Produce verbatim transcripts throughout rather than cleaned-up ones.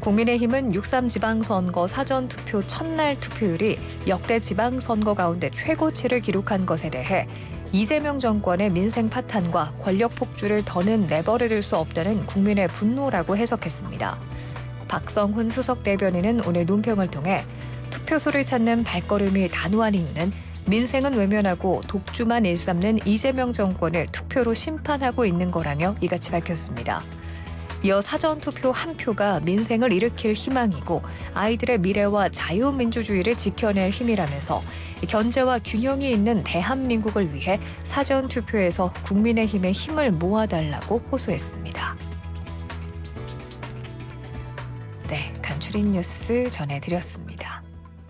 국민의힘은 육삼 지방선거 사전투표 첫날 투표율이 역대 지방선거 가운데 최고치를 기록한 것에 대해 이재명 정권의 민생 파탄과 권력 폭주를 더는 내버려둘 수 없다는 국민의 분노라고 해석했습니다. 박성훈 수석 대변인은 오늘 논평을 통해 투표소를 찾는 발걸음이 단호한 이유는 민생은 외면하고 독주만 일삼는 이재명 정권을 투표로 심판하고 있는 거라며 이같이 밝혔습니다. 이어 사전투표 한 표가 민생을 일으킬 희망이고 아이들의 미래와 자유민주주의를 지켜낼 힘이라면서 견제와 균형이 있는 대한민국을 위해 사전투표에서 국민의힘의 힘을 모아달라고 호소했습니다. 네, 간추린 뉴스 전해드렸습니다.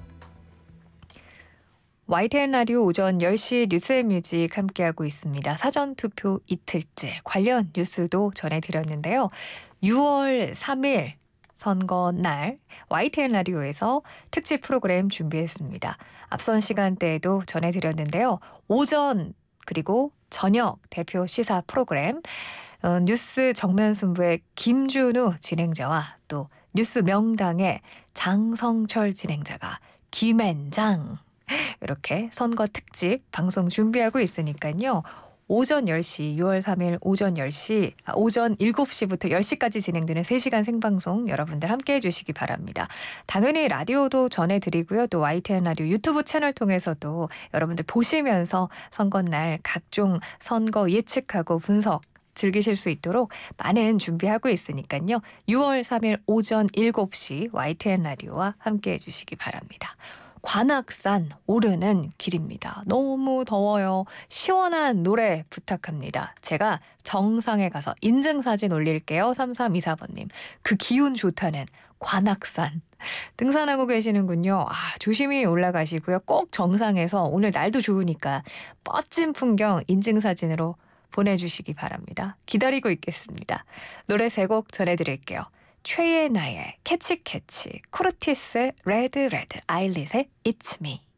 와이티엔 라디오 오전 열 시 뉴스앤뮤직 함께하고 있습니다. 사전투표 이틀째 관련 뉴스도 전해드렸는데요. 유월 삼일 선거 날 와이티엔 라디오에서 특집 프로그램 준비했습니다. 앞선 시간대에도 전해드렸는데요. 오전 그리고 저녁 대표 시사 프로그램 어, 뉴스 정면 승부의 김준우 진행자와 또 뉴스 명당의 장성철 진행자가 김앤장 이렇게 선거 특집 방송 준비하고 있으니까요. 오전 열 시, 유월 삼일 오전 열 시, 아, 오전 일곱 시부터 열 시까지 진행되는 세 시간 생방송 여러분들 함께해 주시기 바랍니다. 당연히 라디오도 전해드리고요. 또 와이티엔 라디오 유튜브 채널 통해서도 여러분들 보시면서 선거날 각종 선거 예측하고 분석 즐기실 수 있도록 많은 준비하고 있으니까요. 유월 삼일 오전 일곱 시 와이티엔 라디오와 함께해 주시기 바랍니다. 관악산 오르는 길입니다. 너무 더워요. 시원한 노래 부탁합니다. 제가 정상에 가서 인증사진 올릴게요. 삼삼이사 번님. 그 기운 좋다는 관악산. 등산하고 계시는군요. 아, 조심히 올라가시고요. 꼭 정상에서 오늘 날도 좋으니까 멋진 풍경 인증사진으로 보내주시기 바랍니다. 기다리고 있겠습니다. 노래 세 곡 전해드릴게요. 최예나의 캐치 캐치, 코르티스의 레드 레드, 아일릿의 It's Me.